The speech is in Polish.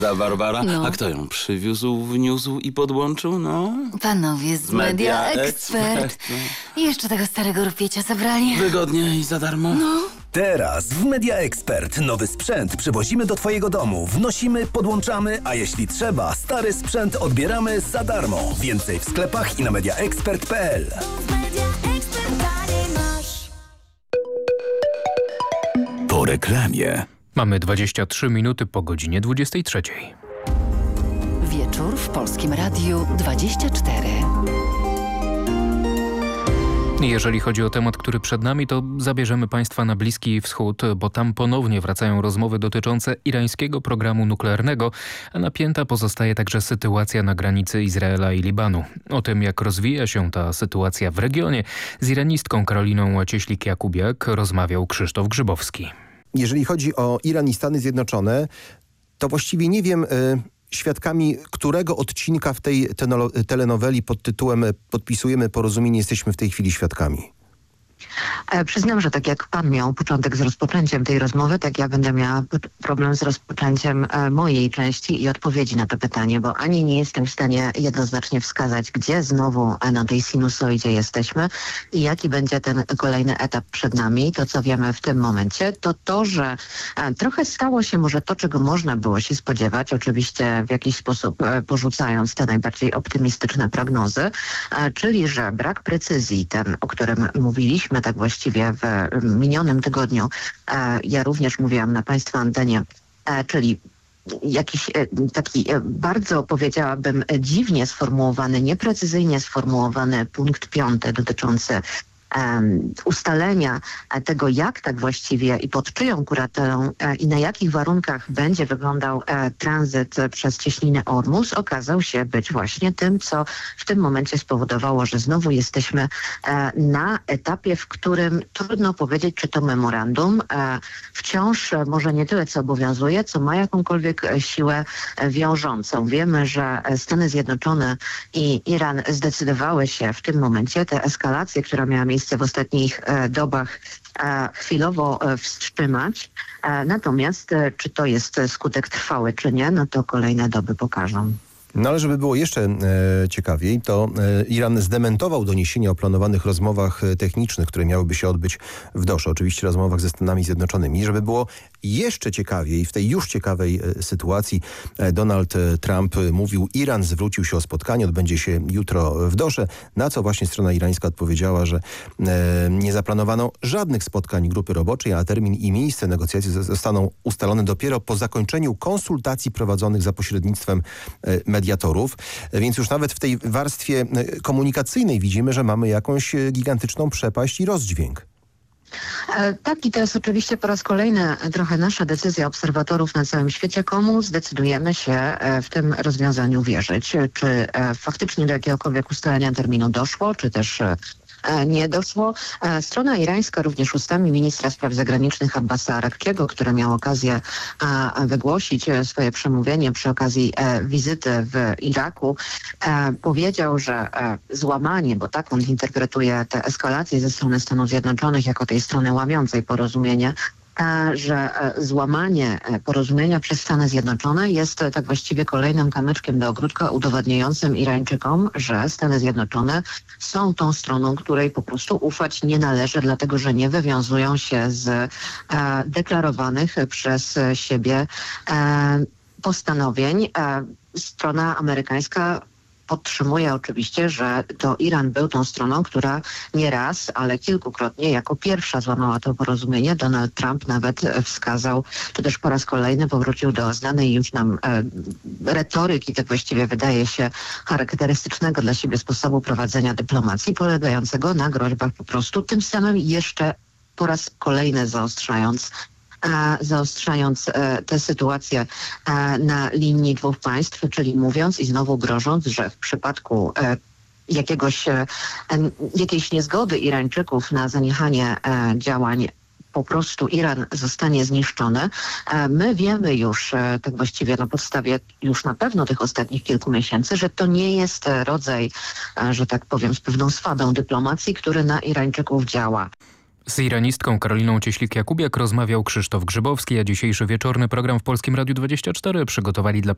Barbara, No. a kto ją przywiózł, wniósł i podłączył? No, Panowie z Media Expert. I jeszcze tego starego rupiecia zabrali. Wygodnie i za darmo. Teraz w Media Expert nowy sprzęt przywozimy do Twojego domu. Wnosimy, podłączamy, a jeśli trzeba, stary sprzęt odbieramy za darmo. Więcej w sklepach i na mediaexpert.pl. Po reklamie. Mamy 23 minuty po godzinie 23. Wieczór w Polskim Radiu 24. Jeżeli chodzi o temat, który przed nami, to zabierzemy Państwa na Bliski Wschód, bo tam ponownie wracają rozmowy dotyczące irańskiego programu nuklearnego, a napięta pozostaje także sytuacja na granicy Izraela i Libanu. O tym, jak rozwija się ta sytuacja w regionie, z iranistką Karoliną Cieślik-Jakubiak rozmawiał Krzysztof Grzybowski. Jeżeli chodzi o Iran i Stany Zjednoczone, to właściwie nie wiem, świadkami którego odcinka w tej telenoweli pod tytułem Podpisujemy porozumienie jesteśmy w tej chwili świadkami. Przyznam, że tak jak pan miał początek z rozpoczęciem tej rozmowy, tak ja będę miała problem z rozpoczęciem mojej części i odpowiedzi na to pytanie, bo ani nie jestem w stanie jednoznacznie wskazać, gdzie znowu na tej sinusoidzie jesteśmy i jaki będzie ten kolejny etap przed nami. To, co wiemy w tym momencie, to, że trochę stało się może to, czego można było się spodziewać, oczywiście w jakiś sposób porzucając te najbardziej optymistyczne prognozy, czyli że brak precyzji, ten, o którym mówiliśmy, tak właściwie w minionym tygodniu, ja również mówiłam na Państwa antenie, czyli jakiś taki bardzo, powiedziałabym, dziwnie sformułowany, nieprecyzyjnie sformułowany punkt 5 dotyczący ustalenia tego, jak tak właściwie i pod czyją kuratelą i na jakich warunkach będzie wyglądał tranzyt przez cieśninę Ormus, okazał się być właśnie tym, co w tym momencie spowodowało, że znowu jesteśmy na etapie, w którym trudno powiedzieć, czy to memorandum wciąż może nie tyle, co obowiązuje, co ma jakąkolwiek siłę wiążącą. Wiemy, że Stany Zjednoczone i Iran zdecydowały się w tym momencie tę eskalację, która miała miejsce w ostatnich dobach, chwilowo wstrzymać. Natomiast czy to jest skutek trwały, czy nie, no to kolejne doby pokażą. No ale żeby było jeszcze ciekawiej, to Iran zdementował doniesienia o planowanych rozmowach technicznych, które miałyby się odbyć w Dosze. Oczywiście rozmowach ze Stanami Zjednoczonymi. Żeby było jeszcze ciekawiej, w tej już ciekawej sytuacji Donald Trump mówił, Iran zwrócił się o spotkanie, odbędzie się jutro w Dosze, na co właśnie strona irańska odpowiedziała, że nie zaplanowano żadnych spotkań grupy roboczej, a termin i miejsce negocjacji zostaną ustalone dopiero po zakończeniu konsultacji prowadzonych za pośrednictwem mediatorów, więc już nawet w tej warstwie komunikacyjnej widzimy, że mamy jakąś gigantyczną przepaść i rozdźwięk. Tak, i to jest oczywiście po raz kolejny trochę nasza decyzja obserwatorów na całym świecie, komu zdecydujemy się w tym rozwiązaniu wierzyć. Czy faktycznie do jakiegokolwiek ustalenia terminu doszło, czy też nie doszło. Strona irańska również ustami ministra spraw zagranicznych Abbasa Arakciego, który miał okazję wygłosić swoje przemówienie przy okazji wizyty w Iraku, powiedział, że złamanie, bo tak on interpretuje tę eskalację ze strony Stanów Zjednoczonych jako tej strony łamiącej porozumienie, że złamanie porozumienia przez Stany Zjednoczone jest tak właściwie kolejnym kamyczkiem do ogródka udowadniającym Irańczykom, że Stany Zjednoczone są tą stroną, której po prostu ufać nie należy, dlatego że nie wywiązują się z deklarowanych przez siebie postanowień. Strona amerykańska podtrzymuje oczywiście, że to Iran był tą stroną, która nie raz, ale kilkukrotnie jako pierwsza złamała to porozumienie. Donald Trump nawet wskazał, czy też po raz kolejny powrócił do znanej już nam retoryki, tak właściwie wydaje się charakterystycznego dla siebie sposobu prowadzenia dyplomacji, polegającego na groźbach po prostu, tym samym jeszcze po raz kolejny zaostrzając tę sytuację na linii dwóch państw, czyli mówiąc i znowu grożąc, że w przypadku jakiejś niezgody Irańczyków na zaniechanie działań po prostu Iran zostanie zniszczony. My wiemy już, tak właściwie na podstawie już na pewno tych ostatnich kilku miesięcy, że to nie jest rodzaj, że tak powiem, z pewną swadą dyplomacji, który na Irańczyków działa. Z iranistką Karoliną Cieślik-Jakubiak rozmawiał Krzysztof Grzybowski, a dzisiejszy wieczorny program w Polskim Radiu 24 przygotowali dla